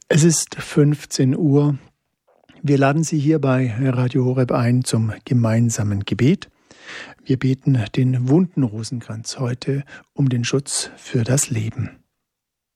Es ist 15 Uhr. Wir laden Sie hier bei Radio Horeb ein zum gemeinsamen Gebet. Wir beten den wunden Rosenkranz heute um den Schutz für das Leben.